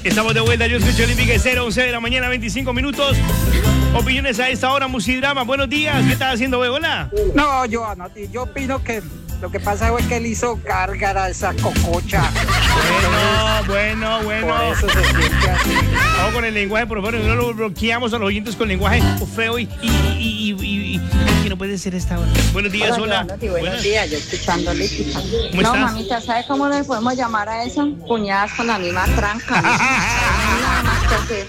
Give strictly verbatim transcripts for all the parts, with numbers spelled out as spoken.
Estamos de vuelta, yo escucho Olímpica Estéreo, once de la mañana, veinticinco minutos. Opiniones a esta hora, Musidrama. Buenos días, ¿qué estás haciendo, güey? Hola. No, yo, no, yo opino que lo que pasa fue que él hizo gárgara esa cococha. Bueno, bueno, bueno. Por eso se siente así. Vamos con el lenguaje, por favor, no lo bloqueamos a los oyentes con lenguaje feo y, y, y, y, y, y no puede ser esta hora. Buenos días, hola. hola. Buenos buenos días, yo escuchando Olímpica. ¿Cómo no, estás? mamita, ¿sabe cómo le podemos llamar a eso? Cuñadas con la misma tranca. Nada más que hacer.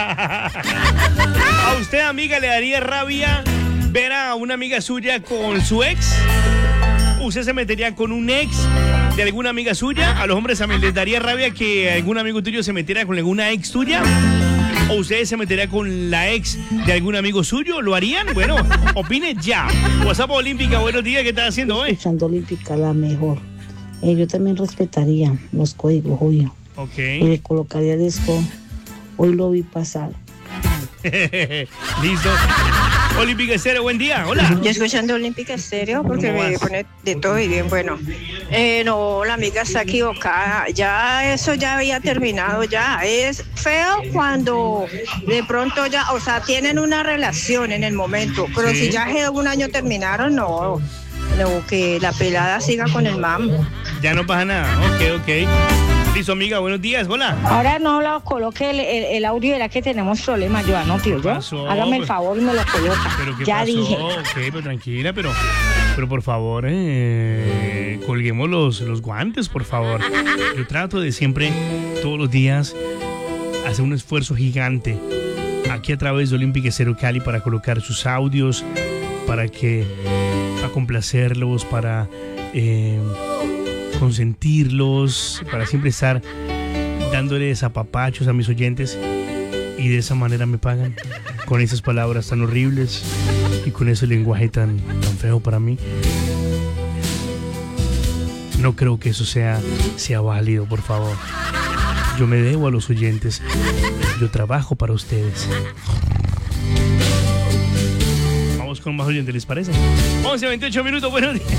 ¿A usted, amiga, le daría rabia ver a una amiga suya con su ex? ¿Usted se metería con un ex de alguna amiga suya? ¿A los hombres también les daría rabia que algún amigo tuyo se metiera con alguna ex tuya? ¿O ustedes se meterían con la ex de algún amigo suyo? ¿Lo harían? Bueno, opine ya. WhatsApp Olímpica, buenos días, ¿qué estás haciendo hoy? Escuchando Olímpica, la mejor. Eh, yo también respetaría los códigos, obvio. Ok. Y le colocaría disco. Hoy lo vi pasar. Listo. Olímpica Estéreo, buen día. Hola. Yo escuchando Olímpica Estéreo porque me pone de todo y bien bueno. Eh, no, la amiga está equivocada. Ya eso ya había terminado ya. Es feo cuando de pronto ya, o sea, tienen una relación en el momento. Pero Sí. si ya hace un año terminaron, no. No, que la pelada siga con el mam. Ya no pasa nada. Ok, ok. Listo, amiga, buenos días. Hola. Ahora no lo coloque el, el, el audio, era que tenemos problemas, yo no, tío. ¿Qué Yo, pasó? hágame el favor y me lo coloca. ¿Pero qué Ya pasó? dije. Ok, pero tranquila, pero, pero por favor, eh, colguemos los, los guantes, por favor. Yo trato de siempre, todos los días, hacer un esfuerzo gigante aquí a través de Olímpica Estéreo Cali para colocar sus audios, para que, para complacerlos, para eh, consentirlos, para siempre estar dándoles apapachos a mis oyentes, y de esa manera me pagan con esas palabras tan horribles y con ese lenguaje tan, tan feo para mí. No creo que eso sea, sea válido, por favor. Yo me debo a los oyentes. Yo trabajo para ustedes. Vamos con más oyentes, ¿les parece? once, veintiocho minutos, buenos días.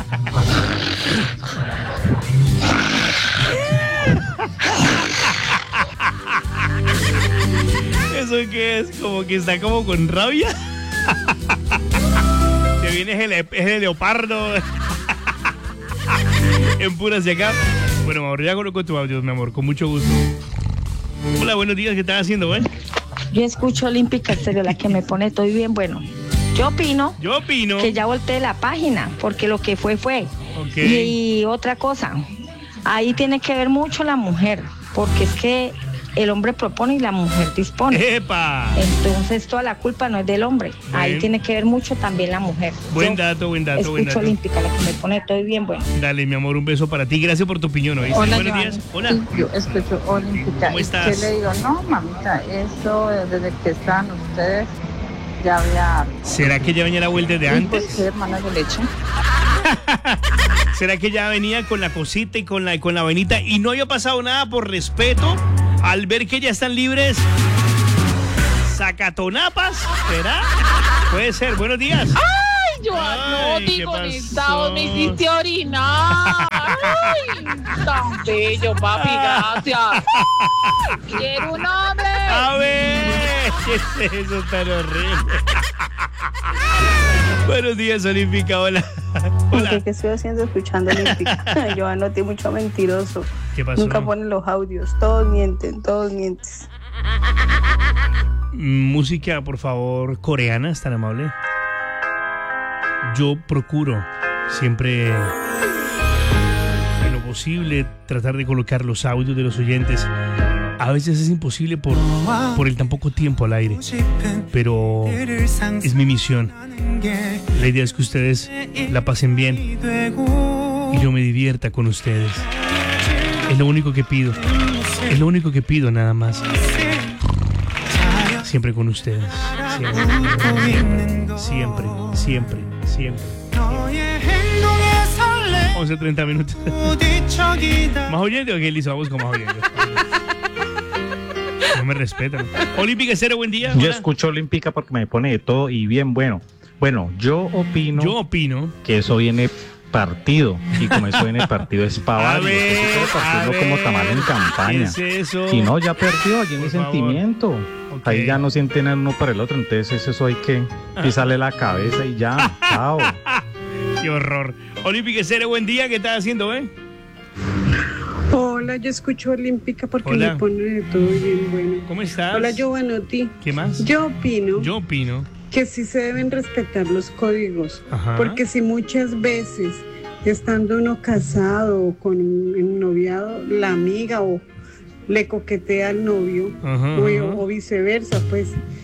¿Eso qué es? Como que está como con rabia. Que viene es el, es el leopardo. En pura hacia acá. Bueno, amor, ya coloco tu audio, mi amor, con mucho gusto. Hola, buenos días, ¿qué estás haciendo, güey? Yo escucho Olímpica Estéreo, la que me pone, estoy bien bueno. Yo opino, Yo opino. que ya volteé la página, porque lo que fue, fue. Ok. Y, y otra cosa, ahí tiene que ver mucho la mujer, porque es que el hombre propone y la mujer dispone. ¡Epa! Entonces toda la culpa no es del hombre, ahí Buen- tiene que ver mucho también la mujer. Buen Yo dato, buen dato, buen escucho dato. Olímpica, la que me pone, estoy bien bueno. Dale, mi amor, un beso para ti. Gracias por tu opinión, ¿oíste? Hola, Buenos Joana. días. Hola. Yo escucho Olímpica. ¿Cómo ¿Y estás? qué le digo? No, mamita, eso desde que están ustedes ya había... ¿Será que ya venía la vuelta de ¿Y antes? por qué, hermana de leche? ¿Será que ya venía con la cosita y con la, con la vainita y no había pasado nada por respeto al ver que ya están libres? ¿Sacatonapas? ¿Será? Puede ser. Buenos días. Ay, Joan, Ay, no, ¿qué digo, pasó? conectado, me hiciste orinar. Ay, tan bello, papi, gracias. Quiero un hombre. A ver, ¿qué es eso tan horrible? Buenos días, Olímpica. Hola. Hola. ¿Qué estoy haciendo escuchando Olímpica? Yo anoté mucho mentiroso. ¿Qué pasó? Nunca ponen los audios. Todos mienten, todos mienten. Música, por favor, coreana, es tan amable. Yo procuro siempre, en lo posible, tratar de colocar los audios de los oyentes. A veces es imposible por, por el tan poco tiempo al aire, pero es mi misión. La idea es que ustedes la pasen bien y yo me divierta con ustedes. Es lo único que pido. Es lo único que pido, nada más. Siempre con ustedes. Siempre. Siempre, siempre, siempre. once treinta minutos. ¿Más oyente o qué, Lizo? Vamos con más oyentes. No me respetan. Olímpica Estéreo, buen día. Yo Hola. escucho Olímpica porque me pone de todo y bien bueno. Bueno, yo opino, Yo opino. que eso viene partido. Y como eso en el partido es para A varios. ver, Ese tipo de partido a no como ver, tamal en campaña. ¿qué es eso? Si no, ya perdió, allí no hay Por favor. sentimiento. Ok. Ahí ya no sienten el uno para el otro, entonces eso hay que pisarle la cabeza y ya, chao. Qué horror. Olímpica Estéreo, buen día. ¿Qué estás haciendo, eh? Hola, yo escucho Olímpica porque Hola. me pone de todo bien bueno. ¿Cómo estás? Hola, Giovanotti. ¿Qué más? Yo opino Yo opino. que sí se deben respetar los códigos, Ajá. porque si muchas veces, estando uno casado o con un ennoviado, la amiga o le coquetea al novio, Ajá, o, ajá. o viceversa, pues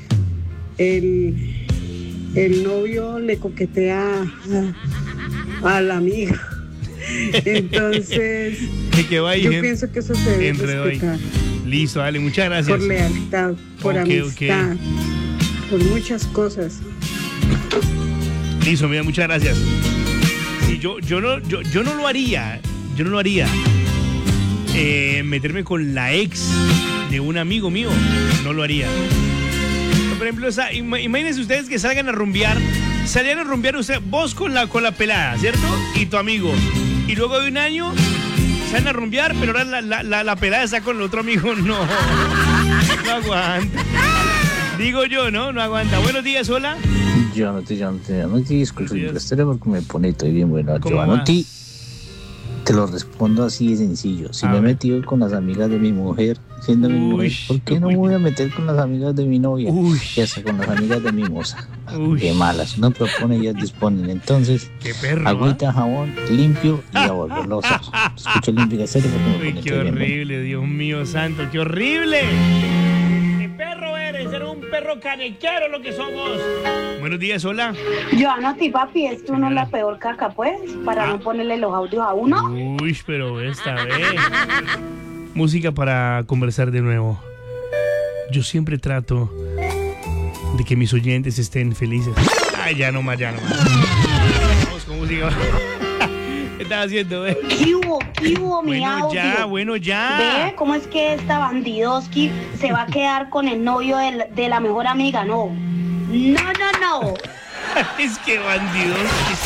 el, el novio le coquetea a, a la amiga. Entonces, Que quedó ahí, yo gente. pienso que eso se debe Enredó ahí. respetar Listo, dale, muchas gracias. por lealtad, por Ok, amistad, por muchas cosas. Listo, mira, muchas gracias. Sí, yo, yo, no, yo, yo no lo haría. Yo no lo haría. Eh, meterme con la ex de un amigo mío. No lo haría. Por ejemplo, esa, ima- imagínense ustedes que salgan a rumbear. Salían a rumbear usted, vos con la, con la pelada, ¿cierto? Y tu amigo. Y luego de un año salen a rumbear, pero ahora la, la, la, la pelada está con el otro amigo. No. No aguanta. Digo yo, ¿no? No aguanta. Buenos días, hola. Giovanotti, Giovanotti, Giovanotti, escucho Buenos el días. estéreo porque me pone todo bien bueno. ¿Cómo Giovanotti, te lo respondo así de sencillo. Si A me he ver. metido con las amigas de mi mujer, siendo mi Uy, mujer, ¿por qué no me uy. voy a meter con las amigas de mi novia? Uy. Y hasta con las amigas de mi moza. Uy. Qué malas. No propone, ellas disponen. Entonces, Qué perro. ¿ah? agüita, jabón, limpio y a volverlo a usar. Escucho el Olímpica Estéreo porque me Uy, pone qué todo bien bueno. horrible, Dios mío santo, qué horrible. ¿Qué perro eres? Eres un perro canequero lo que somos. Buenos días, hola. Giovanotti, papi, es que uno es la peor caca, pues, para Ah. no ponerle los audios a uno. Uy, pero esta vez. Música para conversar de nuevo. Yo siempre trato de que mis oyentes estén felices. Ay, ya no más, ya no más. Vamos con música. ¿Qué estás haciendo, eh? ¿Qué hubo? ¿Qué hubo, mi Bueno, audio? ya, bueno, ya. ¿Ve cómo es que esta bandidoski se va a quedar con el novio del- de la mejor amiga? No. No, no, no. Es que bandidos.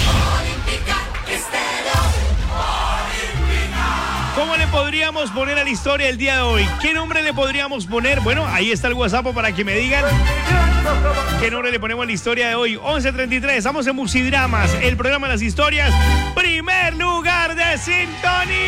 ¿Cómo le podríamos poner a la historia el día de hoy? ¿Qué nombre le podríamos poner? Bueno, ahí está el WhatsApp para que me digan qué nombre le ponemos a la historia de hoy. once treinta y tres, estamos en Musidramas, el programa de las historias. Primer lugar de sintonía.